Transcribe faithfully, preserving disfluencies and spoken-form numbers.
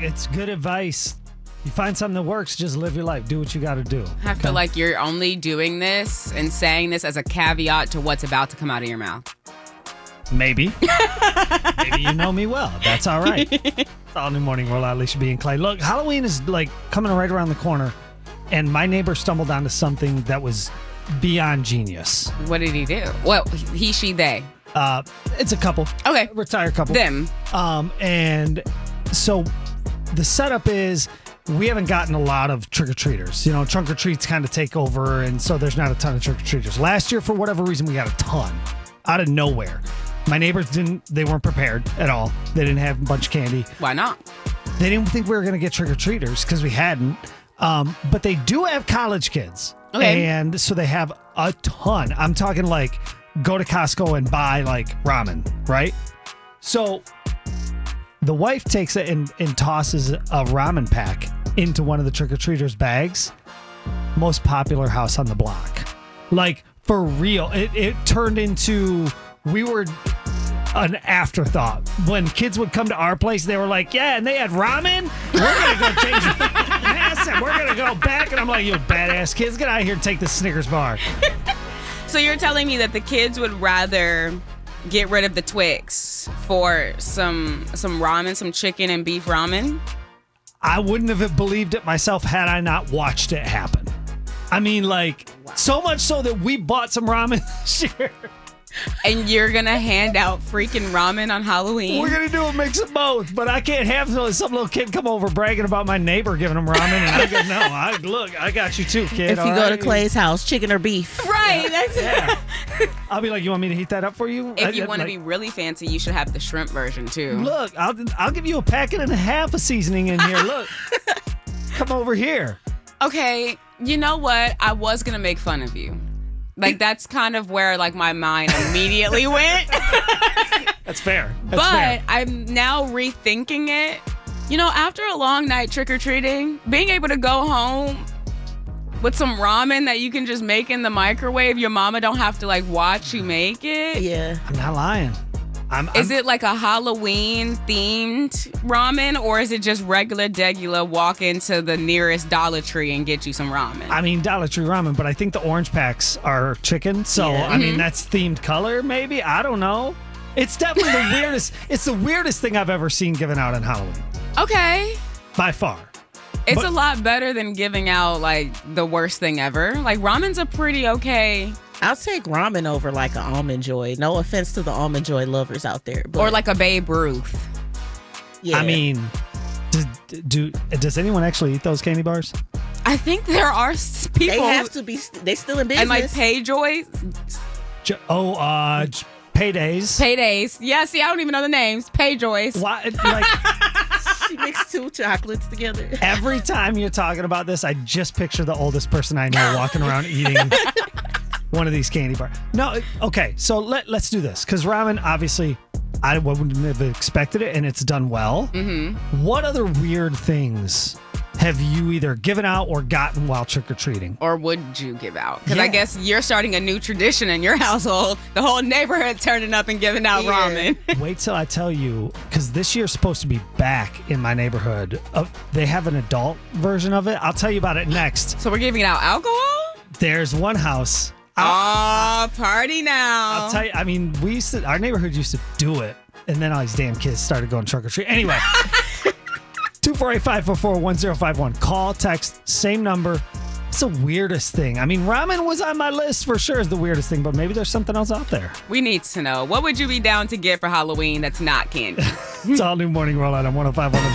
it's good advice. You find something that works, just live your life. Do what you got to do. I feel okay? like you're only doing this and saying this as a caveat to what's about to come out of your mouth. Maybe. Maybe you know me well. That's all right. It's all new morning. Roll out Alicia B and Clay. Look, Halloween is like coming right around the corner, and my neighbor stumbled onto something that was beyond genius. What did he do? Well, he, she, they. Uh, it's a couple. Okay. Retired couple. Them. Um, and so the setup is we haven't gotten a lot of trick-or-treaters. You know, trunk-or-treats kind of take over, and so there's not a ton of trick-or-treaters. Last year, for whatever reason, we got a ton out of nowhere. My neighbors didn't, they weren't prepared at all. They didn't have a bunch of candy. Why not? They didn't think we were going to get trick-or-treaters because we hadn't. Um, but they do have college kids. Okay. And so they have a ton. I'm talking like go to Costco and buy like ramen, right? So the wife takes it and, and tosses a ramen pack into one of the trick-or-treaters' bags. Most popular house on the block. Like, for real. It, it turned into, we were an afterthought. When kids would come to our place, they were like, yeah, and they had ramen? We're going to go change the We're going to go back. And I'm like, you badass kids, get out of here and take the Snickers bar. So you're telling me that the kids would rather get rid of the Twix for some some ramen, some chicken and beef ramen? I wouldn't have believed it myself had I not watched it happen. I mean, like, wow. So much so that we bought some ramen this year. And you're going to hand out freaking ramen on Halloween? We're going to do a mix of both, but I can't have some little kid come over bragging about my neighbor giving him ramen. And I go, no, I, look, I got you too, kid. If you go right? to Clay's house, chicken or beef. Right. That's yeah. I'll be like, you want me to heat that up for you? If you want like, to be really fancy, you should have the shrimp version too. Look, I'll, I'll give you a packet and a half of seasoning in here. Look, come over here. Okay, you know what? I was going to make fun of you. Like, that's kind of where, like, my mind immediately went. That's fair. That's but fair. I'm now rethinking it. You know, after a long night trick-or-treating, being able to go home with some ramen that you can just make in the microwave, your mama don't have to, like, watch you make it. Yeah. I'm not lying. I'm, is I'm, it like a Halloween-themed ramen, or is it just regular, degular, walk into the nearest Dollar Tree and get you some ramen? I mean, Dollar Tree ramen, but I think the orange packs are chicken, so, yeah. I mm-hmm. mean, that's themed color, maybe? I don't know. It's definitely the weirdest, it's the weirdest thing I've ever seen given out on Halloween. Okay. By far. It's but, a lot better than giving out, like, the worst thing ever. Like, ramen's a pretty okay... I'll take ramen over like an Almond Joy. No offense to the Almond Joy lovers out there. But or like a Babe Ruth. Yeah. I mean, do, do does anyone actually eat those candy bars? I think there are people. They have to be. They still in business. And like Payjoys. Jo- oh, uh, Paydays. Paydays. Yeah, see, I don't even know the names. Payjoys. Why? Like, she mixed two chocolates together. Every time you're talking about this, I just picture the oldest person I know walking around eating one of these candy bars. No, okay, so let, let's do this. Because ramen, obviously, I wouldn't have expected it, and it's done well. Mm-hmm. What other weird things have you either given out or gotten while trick-or-treating? Or would you give out? Because yeah. I guess you're starting a new tradition in your household. The whole neighborhood turning up and giving out yeah. ramen. Wait till I tell you, because this year's supposed to be back in my neighborhood. Uh, they have an adult version of it. I'll tell you about it next. So we're giving out alcohol? There's one house... Oh, party now. I'll tell you, I mean, we used to, our neighborhood used to do it, and then all these damn kids started going trick or treat. Anyway, two four eight, five four four, one zero five one. Call, text, same number. It's the weirdest thing. I mean, ramen was on my list for sure as the weirdest thing, but maybe there's something else out there. We need to know. What would you be down to get for Halloween that's not candy? It's all new morning rollout on one oh five point one.